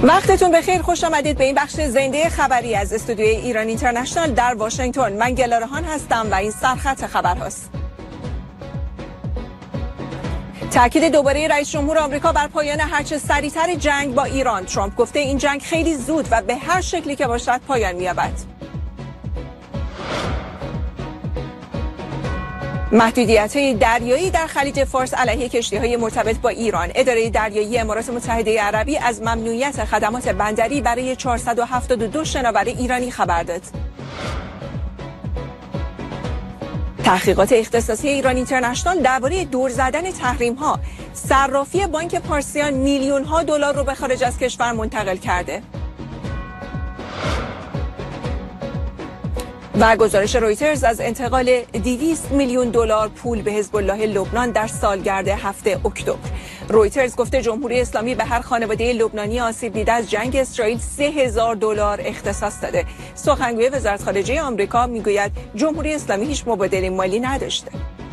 وقتتون بخیر، خوش آمدید به این بخش زنده خبری از استودیوی ایران اینترنشنال در واشنگتن. من گلارهان هستم و این سرخط خبر هاست. تاکید دوباره رئیس جمهور آمریکا بر پایان هرچه سریعتر جنگ با ایران. ترامپ گفته این جنگ خیلی زود و به هر شکلی که باشد پایان می‌یابد. محدودیت‌های دریایی در خلیج فارس علیه کشتی‌های مرتبط با ایران. اداره دریایی امارات متحده عربی از ممنوعیت خدمات بندری برای 472 شناور ایرانی خبر داد. تحقیقات اختصاصی ایران اینترنشنال درباره دور زدن تحریم‌ها. صرافی بانک پارسیان میلیون‌ها دلار رو به خارج از کشور منتقل کرده. و گزارش رویترز از انتقال 200 میلیون دلار پول به حزب الله لبنان در سالگرد 7 اکتبر. رویترز گفته جمهوری اسلامی به هر خانواده لبنانی آسیب دیده از جنگ اسرائیل 3000 دلار اختصاص داده. سخنگوی وزارت خارجه آمریکا میگوید جمهوری اسلامی هیچ مبادله مالی نداشته.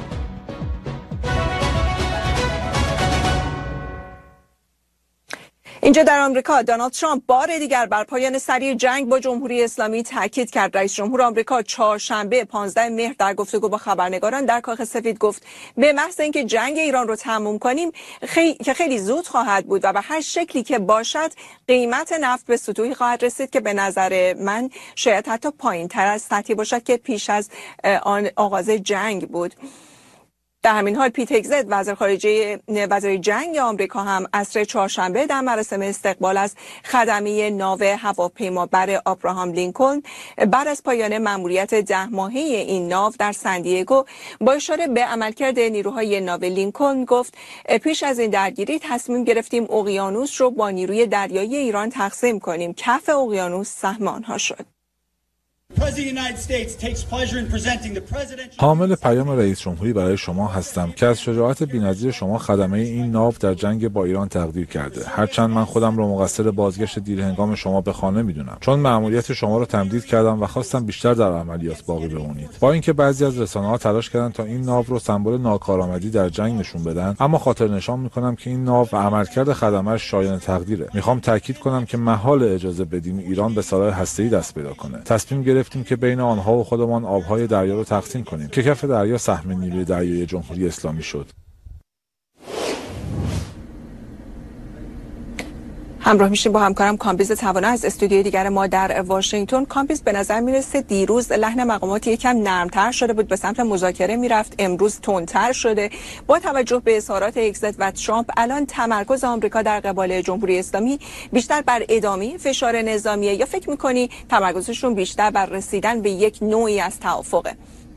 اینجا در آمریکا دونالد ترامپ بار دیگر بر پایان سریع جنگ با جمهوری اسلامی تاکید کرد. رئیس جمهور آمریکا چهارشنبه 15 مهر در گفتگو با خبرنگاران در کاخ سفید گفت به محض اینکه جنگ ایران رو تموم کنیم که خیلی زود خواهد بود و به هر شکلی که باشد قیمت نفت به سطوحی خواهد رسید که به نظر من شاید حتی پایین‌تر از سطحی باشد که پیش از آن آغاز جنگ بود. در همین حال پیت هگزت وزیر جنگ آمریکا هم عصر چهارشنبه در مراسم استقبال از خدمه ناو هواپیمابر آبراهام لینکلن بعد از پایان مأموریت 10 ماهه این ناو در سندیگو با اشاره به عملکرد نیروهای ناو لینکلن گفت پیش از این درگیری تصمیم گرفتیم اقیانوس رو با نیروی دریایی ایران تقسیم کنیم. کف اقیانوس سهم آنها شد. حامل پیام رئیس جمهوری برای شما هستم که از شجاعت بی‌نظیر شما خدمه این ناو در جنگ با ایران تقدیر کرده. هرچند من خودم را مقصر بازگشت دیرهنگام شما به خانه میدونم، چون مأموریت شما را تمدید کردم و خواستم بیشتر در عملیات باقی بمونید. با اینکه بعضی از رسانه‌ها تلاش کردن تا این ناو رو سمبل ناکارآمدی در جنگ نشون بدن، اما خاطر نشان میکنم که این ناو و عملکرد خدمه‌اش شایان تقدیره. میخوام تاکید کنم که محال اجازه بدیم ایران به سلاح هسته‌ای دست پیدا کنه. تصمیم گرفتیم که بین آنها و خودمان آبهای دریا رو تقسیم کنیم که کف دریا سهم نیروی دریایی جمهوری اسلامی شد. همراه میشیم با همکارم کامبیز توانا از استودیوی دیگر ما در واشنگتن. کامبیز، به نظر میرسه دیروز لحن مقامات یکم نرمتر شده بود، به سمت مذاکره میرفت، امروز تندتر شده. با توجه به اظهارات هگزت و ترامپ الان تمرکز آمریکا در قبال جمهوری اسلامی بیشتر بر ادامه فشار نظامیه یا فکر میکنی تمرکزشون بیشتر بر رسیدن به یک نوعی از توافقه؟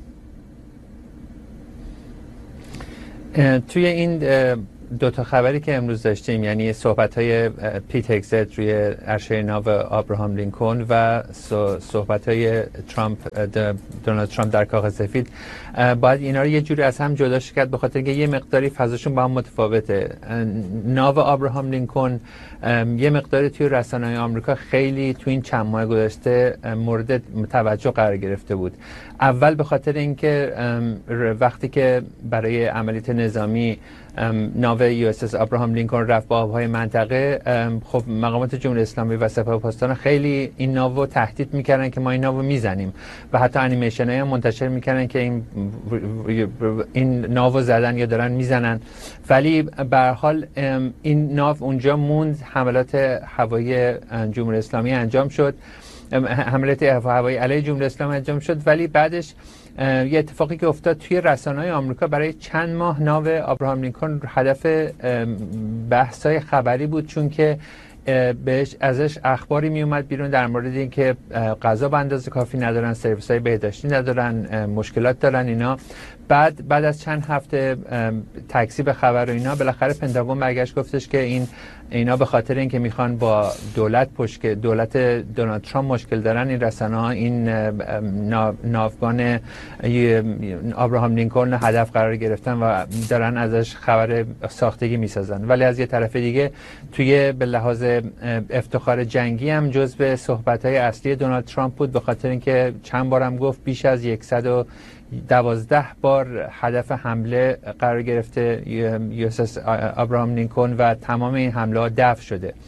توی این دو تا خبری که امروز داشتیم، یعنی صحبت‌های پیت هگزت روی عرشه ناو آبراهام لینکلن و صحبت‌های دونالد ترامپ در کاخ سفید، باید اینا رو یه جوری از هم جداش کرد، به خاطر اینکه یه مقداری فضاشون با هم متفاوته. ناو آبراهام لینکلن یه مقداری توی رسانه‌های آمریکا خیلی توی این چند ماه گذشته مورد توجه قرار گرفته بود. اول به خاطر اینکه وقتی که برای عملیات نظامی ناو USS آبراهام لینکلن رفت با آبهای منطقه، خب مقامات جمهوری اسلامی و سپاهپاسداران خیلی این ناو رو تهدید میکردن که ما این ناو رو میزنیم و حتی انیمیشن‌های منتشر میکردن که این ناو رو زدن یا دارن میزنن. ولی به هر حال این ناو اونجا موند، حملات هوایی جمهوری اسلامی انجام شد، حملات هوایی علیه جمهوری اسلامی انجام شد. ولی بعدش یه اتفاقی که افتاد توی رسانه‌های آمریکا، برای چند ماه ناو آبراهام لینکلن هدف بحث‌های خبری بود، چون که ازش اخباری می اومد بیرون در مورد اینکه غذا به اندازه کافی ندارن، سرویس‌های بهداشتی ندارن، مشکلات دارن اینا. بعد از چند هفته تکذیب خبر و اینا، بالاخره پنتاگون برگشت گفتش که اینا به خاطر اینکه میخوان با دولت دونالد ترامپ مشکل دارن، این رسانه‌ها این ناوگان آبراهام لینکلن هدف قرار گرفتن و دارن ازش خبر ساختگی میسازن. ولی از یه طرف دیگه توی به لحاظ افتخار جنگی هم جزو صحبت‌های اصلی دونالد ترامپ بود، به خاطر اینکه چند بارم گفت بیش از 112 بار هدف حمله قرار گرفته USS آبراهام لینکلن و تمام این حمله ها دفع شده.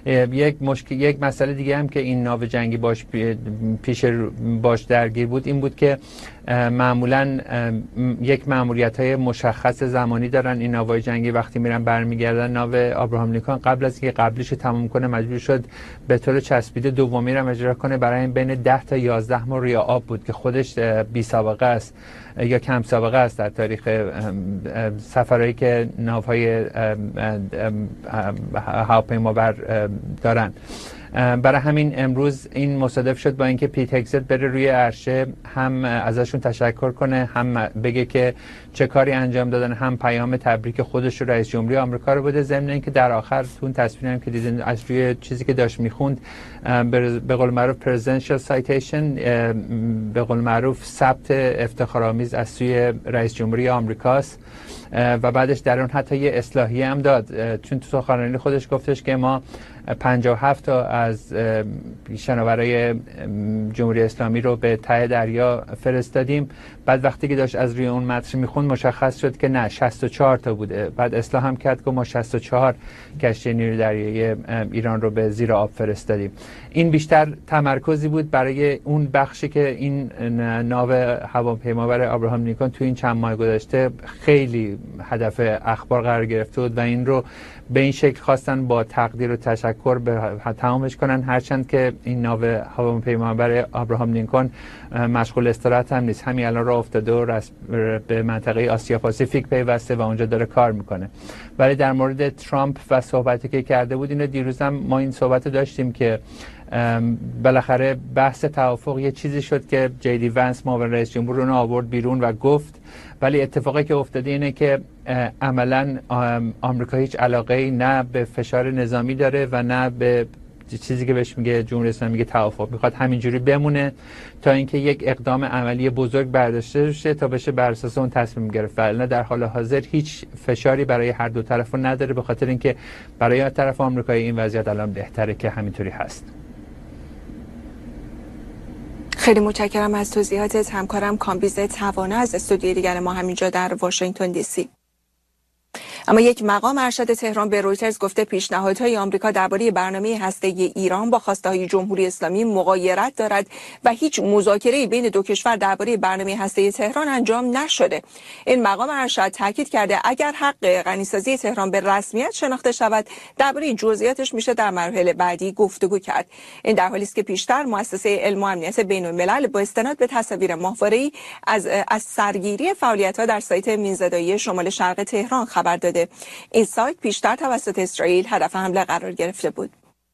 یک مسئله دیگه هم که این ناو جنگی باش درگیر بود این بود که معمولاً یک ماموریت‌های مشخص زمانی دارن این ناوهای جنگی. وقتی میرن برمیگردن، ناو آبراهام لینکلن قبل از اینکه قبلیش تموم کنه مجبور شد به طور چسبیده دومی رو اجرا کنه. برای این بین 10 تا 11 ماه روی آب بود که خودش بی سابقه است یا کم سابقه است در تاریخ سفرهایی که ناوهای هواپیمابر دارن. برای همین امروز این مصادف شد با اینکه پیت هگزت بره روی عرشه، هم ازشون تشکر کنه، هم بگه که چه کاری انجام دادن، هم پیام تبریک خودش رو رئیس جمهوری آمریکا رو بده. ضمن اینکه در آخر اون تصویری هم که دیدین از روی چیزی که داشت میخوند به قول معروف presidential citation، به قول معروف ثبت افتخارآمیز از سوی رئیس جمهوری آمریکاست و بعدش در اون حتی یه اصلاحیه هم داد، چون تو سخنرانی خودش گفتش که ما 57 تا از شناورای جمهوری اسلامی رو به ته دریا فرستادیم. بعد وقتی که داشت از روی اون متن میخوند مشخص شد که نه، 64 تا بوده. بعد اصلاح هم کرد که ما 64 کشتی نیروی دریایی ایران رو به زیر آب فرستادیم. این بیشتر تمرکزی بود برای اون بخشی که این ناو هواپیمابر آبراهام لینکلن تو این چند ماه گذشته خیلی هدف اخبار قرار گرفته بود و این رو به این شکل خواستن با تقدیر و تشکر به تمامش کنن. هرچند که این ناو هواپیمابر آبراهام لینکلن مشغول استراحت هم نیست، همین الان راه افتاده و به منطقه آسیا پاسیفیک پیوسته و اونجا داره کار میکنه. ولی در مورد ترامپ و صحبتی که کرده بود، اینو دیروز هم ما این صحبت داشتیم که بالاخره بحث توافق یه چیزی شد که جی دی ونس معاون رئیس جمهور اون آورد بیرون و گفت، ولی اتفاقی که افتاده اینه که عملاً آمریکا هیچ علاقه‌ای نه به فشار نظامی داره و نه به چیزی که بهش میگه جمهوری اسلامی میگه توافق. میخواد همینجوری بمونه تا اینکه یک اقدام عملی بزرگ برداشته بشه تا بشه بر اساس اون تصمیم گرفت. ولی در حال حاضر هیچ فشاری برای هر دو طرف نداره، به خاطر اینکه برای طرف آمریکایی این وضعیت الان بهتره که همینطوری هست. خیلی متشکرم از توضیحاتت همکارم کامبیز توانه از استودیوی دیگر ما همینجا در واشنگتن دی سی. اما یک مقام ارشد تهران به رویترز گفته پیشنهادهای آمریکا درباره برنامه هسته‌ای ایران با خواسته‌های جمهوری اسلامی مغایرت دارد و هیچ مذاکره‌ای بین دو کشور درباره برنامه هسته‌ای تهران انجام نشده. این مقام ارشد تاکید کرده اگر حق غنیسازی تهران به رسمیت شناخته شود، درباره جزئیاتش میشه در مراحل بعدی گفتگو کرد. این در حالی است که پیشتر مؤسسه علم و امنیت بین‌الملل با استناد به تصاویر ماهواره‌ای از سرگیری فعالیت‌ها در سایت مینزدایی شمال شرق تهران خبر داده. این سایت پیشتر توسط اسرائیل هدف حمله قرار گرفته بود.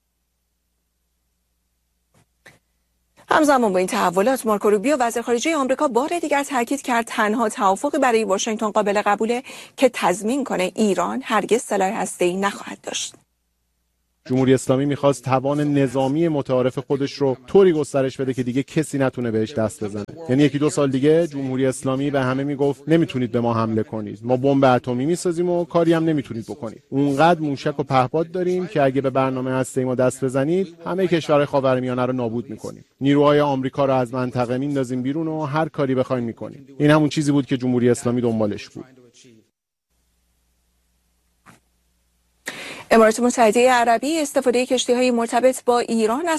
همزمان با این تحولات، مارکو روبیو وزیر خارجه آمریکا بار دیگر تاکید کرد تنها توافقی برای واشنگتن قابل قبوله که تضمین کنه ایران هرگز سلاح هسته‌ای نخواهد داشت. جمهوری اسلامی میخواست توان نظامی متعارف خودش رو طوری گسترش بده که دیگه کسی نتونه بهش دست بزنه. یعنی 1-2 سال دیگه جمهوری اسلامی به همه میگفت نمیتونید به ما حمله کنید، ما بمب اتمی میسازیم و کاری هم نمیتونید بکنید. اونقدر موشک و پهپاد داریم که اگه به برنامه هسته‌ای ما دست بزنید همه کشورهای خاورمیانه رو نابود میکنیم. نیروهای آمریکا رو از منطقه میندازیم بیرون و هر کاری بخواید میکنیم. این همون چیزی بود که جمهوری اسلامی دنبالش بود. امارات متحده عربی استفاده کشتی‌های مرتبط با ایران از